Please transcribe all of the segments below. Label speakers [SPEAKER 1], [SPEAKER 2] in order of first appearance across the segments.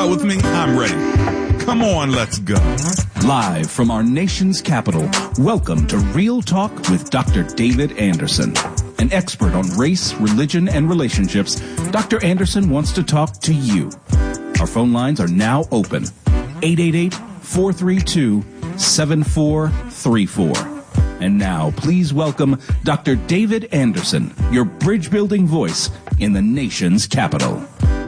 [SPEAKER 1] roll with me? I'm ready. Come on, let's go.
[SPEAKER 2] Live from our nation's capital, welcome to Real Talk with Dr. David Anderson. An expert on race, religion, and relationships, Dr. Anderson wants to talk to you. Our phone lines are now open. 888-432-7434. And now, please welcome Dr. David Anderson, your bridge-building voice in the nation's capital.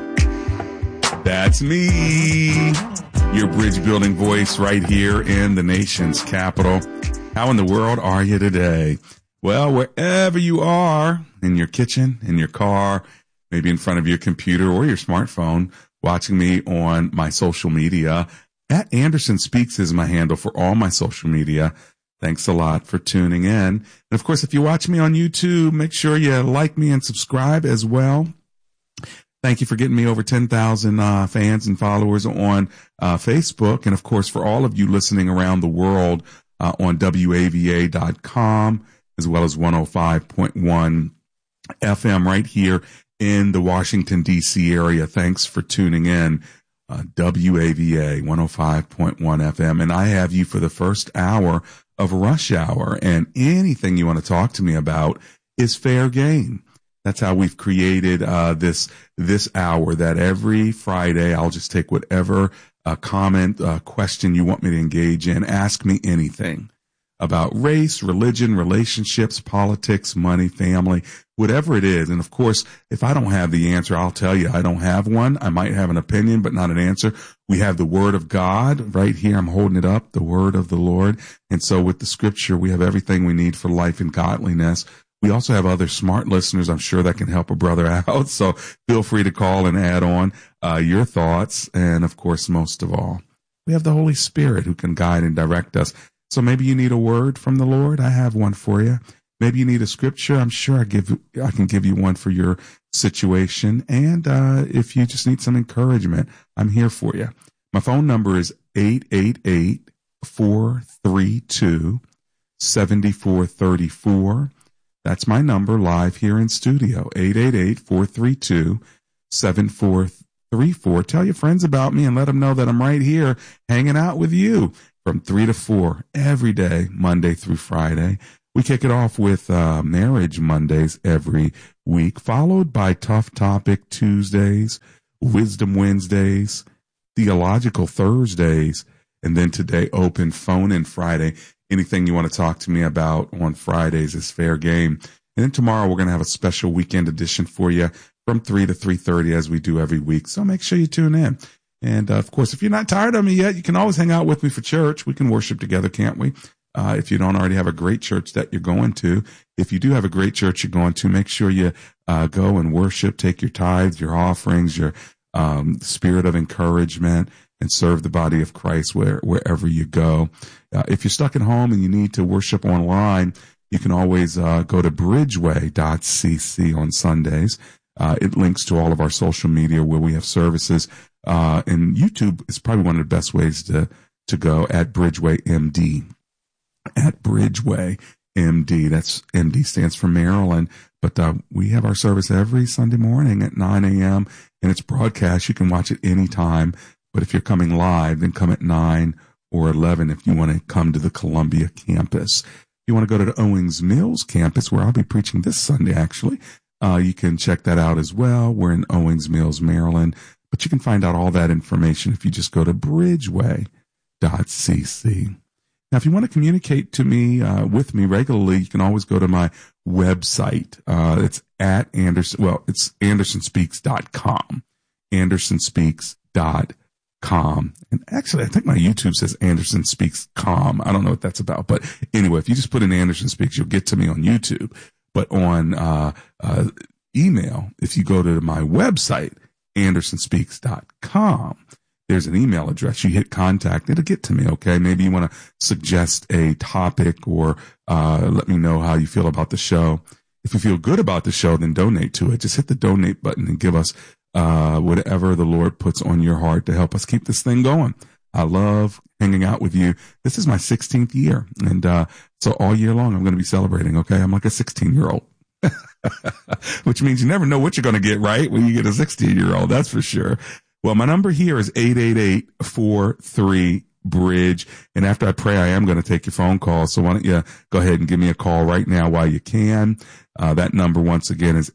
[SPEAKER 1] That's me, your bridge-building voice right here in the nation's capital. How in the world are you today? Well, wherever you are, in your kitchen, in your car, maybe in front of your computer or your smartphone, watching me on my social media, @Anderson Speaks is my handle for all my social media. Thanks a lot for tuning in. And of course, if you watch me on YouTube, make sure you like me and subscribe as well. Thank you for getting me over 10,000 fans and followers on Facebook. And of course, for all of you listening around the world on WAVA.com, as well as 105.1 FM right here in the Washington, D.C. area. Thanks for tuning in. WAVA 105.1 FM. And I have you for the first hour of Rush Hour. And anything you want to talk to me about is fair game. That's how we've created this hour, that every Friday I'll just take whatever comment, question you want me to engage in. Ask me anything about race, religion, relationships, politics, money, family, whatever it is. And of course, if I don't have the answer, I'll tell you I don't have one. I might have an opinion, but not an answer. We have the Word of God right here. I'm holding it up, the Word of the Lord. And so with the Scripture, we have everything we need for life and godliness. We also have other smart listeners, I'm sure, that can help a brother out. So feel free to call and add on your thoughts. And of course, most of all, we have the Holy Spirit who can guide and direct us. So maybe you need a word from the Lord. I have one for you. Maybe you need a scripture. I'm sure I can give you one for your situation. And if you just need some encouragement, I'm here for you. My phone number is 888-432-7434. That's my number live here in studio, 888-432-7434. Tell your friends about me and let them know that I'm right here hanging out with you from 3 to 4 every day, Monday through Friday. We kick it off with Marriage Mondays every week, followed by Tough Topic Tuesdays, Wisdom Wednesdays, Theological Thursdays, and then today, Open Phone-In Friday. Anything you want to talk to me about on Fridays is fair game. And then tomorrow we're going to have a special weekend edition for you from 3 to 3:30 as we do every week. So make sure you tune in. And of course, if you're not tired of me yet, you can always hang out with me for church. We can worship together, can't we? If you don't already have a great church that you're going to, if you do have a great church you're going to, make sure you go and worship, take your tithes, your offerings, your spirit of encouragement, and serve the body of Christ wherever you go. If you're stuck at home and you need to worship online, you can always go to bridgeway.cc on Sundays. It links to all of our social media where we have services. And YouTube is probably one of the best ways to go at Bridgeway MD. At Bridgeway MD. That's MD stands for Maryland. But we have our service every Sunday morning at 9 a.m. and it's broadcast. You can watch it anytime. But if you're coming live, then come at 9 or 11 if you want to come to the Columbia campus. If you want to go to the Owings Mills campus, where I'll be preaching this Sunday, actually, you can check that out as well. We're in Owings Mills, Maryland. But you can find out all that information if you just go to bridgeway.cc. Now, if you want to communicate to me, with me regularly, you can always go to my website. It's at it's andersonspeaks.com. andersonspeaks.com. And actually, I think my YouTube says Anderson Speaks com. I don't know what that's about. But anyway, if you just put in Anderson Speaks, you'll get to me on YouTube. But on email, if you go to my website, andersonspeaks.com, there's an email address. You hit contact, it'll get to me, okay? Maybe you want to suggest a topic or let me know how you feel about the show. If you feel good about the show, then donate to it. Just hit the donate button and give us whatever the Lord puts on your heart to help us keep this thing going. I love hanging out with you. This is my 16th year. And so all year long, I'm going to be celebrating, okay? I'm like a 16-year-old. Which means you never know what you're going to get right when you get a 16-year-old. That's for sure. Well, my number here is 888-43-BRIDGE. And after I pray, I am going to take your phone call. So why don't you go ahead and give me a call right now while you can. That number once again is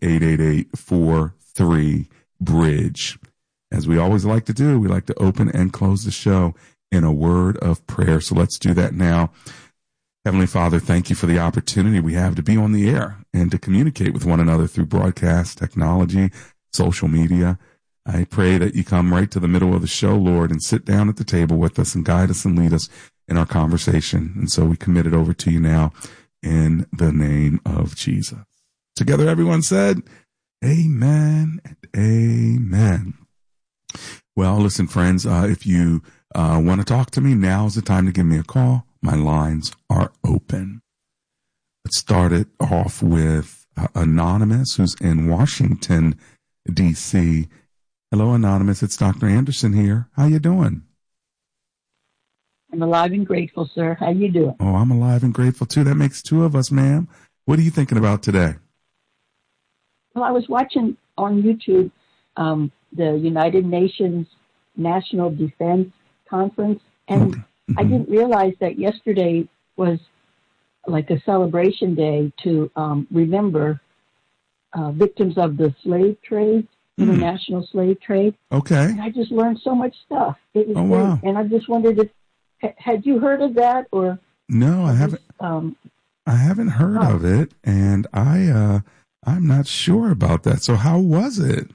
[SPEAKER 1] 888-43-BRIDGE. As we always like to do, we like to open and close the show in a word of prayer. So let's do that now. Heavenly Father, thank you for the opportunity we have to be on the air and to communicate with one another through broadcast, technology, social media. I pray that you come right to the middle of the show, Lord, and sit down at the table with us and guide us and lead us in our conversation. And so we commit it over to you now in the name of Jesus. Together, everyone said, amen and amen. Well, listen, friends, if you want to talk to me, now's the time to give me a call. My lines are open. Let's start it off with Anonymous, who's in Washington, D.C. Hello, Anonymous. It's Dr. Anderson here. How you doing?
[SPEAKER 3] I'm alive and grateful, sir. How you doing?
[SPEAKER 1] Oh, I'm alive and grateful, too. That makes two of us, ma'am. What are you thinking about today?
[SPEAKER 3] Well, I was watching on YouTube the United Nations National Defense Conference, and
[SPEAKER 1] Okay. Mm-hmm.
[SPEAKER 3] I didn't realize that yesterday was like a celebration day to remember victims of the slave trade, international slave trade.
[SPEAKER 1] Okay.
[SPEAKER 3] And I just learned so much stuff. It was great.
[SPEAKER 1] Wow.
[SPEAKER 3] And I just wondered if, had you heard of that or?
[SPEAKER 1] No, I haven't. I haven't heard of it, and I'm not sure about that. So how was it?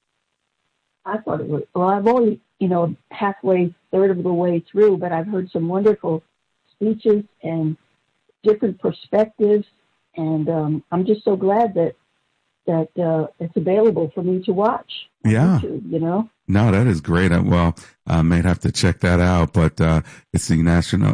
[SPEAKER 3] I thought it was, well, I've only, halfway, third of the way through, but I've heard some wonderful speeches and different perspectives. And I'm just so glad that it's available for me to watch.
[SPEAKER 1] Yeah.
[SPEAKER 3] YouTube,
[SPEAKER 1] No, that is great. Well, I may have to check that out, but it's the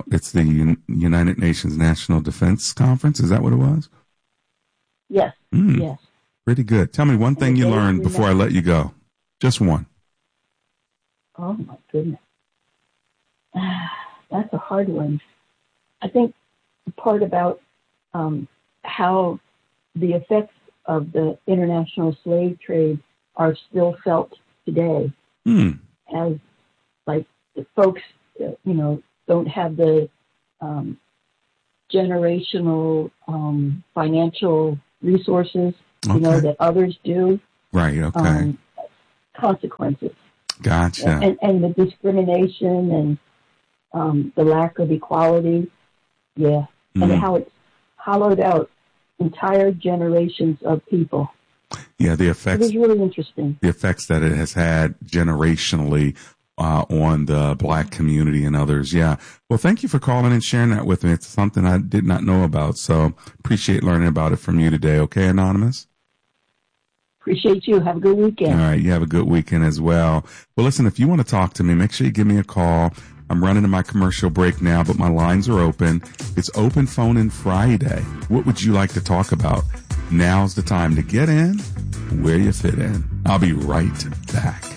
[SPEAKER 1] United Nations National Defense Conference. Is that what it was?
[SPEAKER 3] Yes. Yes.
[SPEAKER 1] Pretty good. Tell me one thing you learned before I let you go. Just one.
[SPEAKER 3] Oh, my goodness. That's a hard one. I think the part about how the effects of the international slave trade are still felt today. As, like, the folks, don't have the generational financial resources, that others do.
[SPEAKER 1] Right, okay.
[SPEAKER 3] Consequences.
[SPEAKER 1] Gotcha.
[SPEAKER 3] And the discrimination and the lack of equality. Yeah. And how it's hollowed out entire generations of people.
[SPEAKER 1] Yeah, the effects.
[SPEAKER 3] It is really interesting.
[SPEAKER 1] The effects that it has had generationally on the Black community and others. Yeah. Well, thank you for calling and sharing that with me. It's something I did not know about. So appreciate learning about it from you today. Okay, Anonymous?
[SPEAKER 3] Appreciate you. Have a good weekend.
[SPEAKER 1] All right. You have a good weekend as well. Well, listen, if you want to talk to me, make sure you give me a call. I'm running to my commercial break now, but my lines are open. It's open phone in Friday. What would you like to talk about? Now's the time to get in where you fit in. I'll be right back.